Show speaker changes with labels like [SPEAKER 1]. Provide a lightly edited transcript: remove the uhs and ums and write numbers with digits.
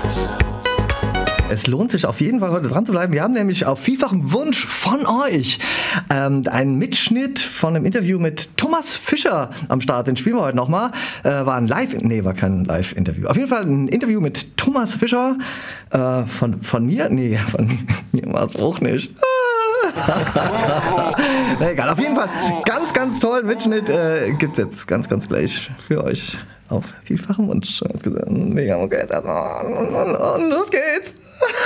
[SPEAKER 1] Es lohnt sich auf jeden Fall heute dran zu bleiben. Wir haben nämlich auf vielfachen Wunsch von euch einen Mitschnitt von einem Interview mit Thomas Fischer am Start. Den spielen wir heute nochmal. War kein Live-Interview. Auf jeden Fall ein Interview mit Thomas Fischer von mir. Nee, von mir war es auch nicht. Na egal, auf jeden Fall ganz, ganz tollen Mitschnitt gibt's jetzt ganz, ganz gleich für euch auf vielfachen Wunsch. Mega, okay. Und los geht's.